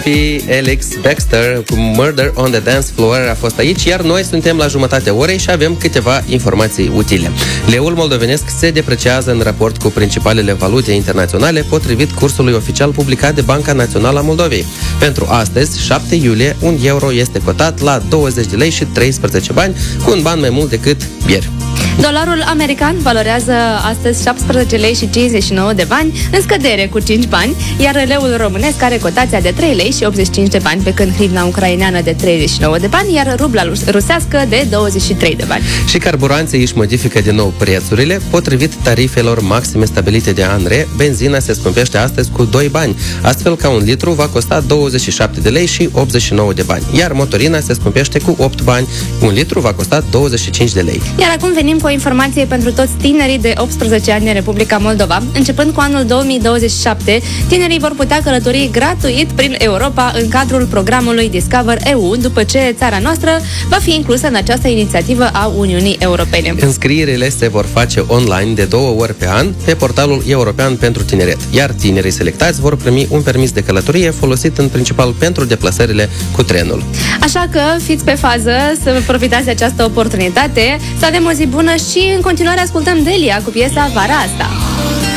fi Alex Baxter cu Murder on the Dance Floor a fost aici, iar noi suntem la jumătatea orei și avem câteva informații utile. Leul moldovenesc se depreciază în raport cu principalele valute internaționale, potrivit cursului oficial publicat de Banca Națională a Moldovei. Pentru astăzi, 7 iulie, un euro este cotat la 20 de lei și 13 bani, cu un ban mai mult decât ieri. Dolarul american valorează astăzi 17 lei și 59 de bani, în scădere cu 5 bani, iar leul românesc are cotația de 3 lei și 85 de bani, pe când hrivna ucraineană de 39 de bani, iar rubla rusească de 23 de bani. Și carburanții își modifică din nou prețurile. Potrivit tarifelor maxime stabilite de ANRE, benzina se scumpește astăzi cu 2 bani, astfel că un litru va costa 27 de lei și 89 de bani, iar motorina se scumpește cu 8 bani, un litru va costa 25 de lei. Iar acum venim cu o informație pentru toți tinerii de 18 ani în Republica Moldova. Începând cu anul 2027, tinerii vor putea călători gratuit prin Europa în cadrul programului Discover EU, după ce țara noastră va fi inclusă în această inițiativă a Uniunii Europene. Înscrierile se vor face online de 2 ori pe an pe portalul european pentru tineret, iar tinerii selectați vor primi un permis de călătorie folosit în principal pentru deplasările cu trenul. Așa că fiți pe fază să profitați de această oportunitate, să avem o zi bună și în continuare ascultăm Delia cu piesa Vara asta.